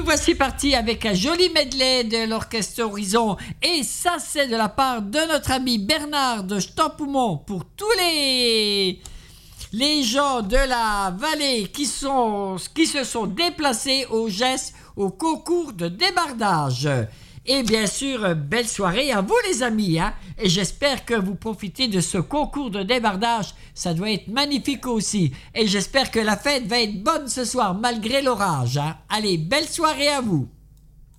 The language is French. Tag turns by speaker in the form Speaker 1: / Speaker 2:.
Speaker 1: voici partis avec un joli medley de l'Orchestre Horizon. Et ça, c'est de la part de notre ami Bernard de Stampoumont pour tous les gens de la vallée qui se sont déplacés au GES au concours de débardage. Et bien sûr, belle soirée à vous les amis, hein? Et j'espère que vous profitez de ce concours de débardage, ça doit être magnifique aussi. Et j'espère que la fête va être bonne ce soir malgré l'orage, hein? Allez, belle soirée à vous.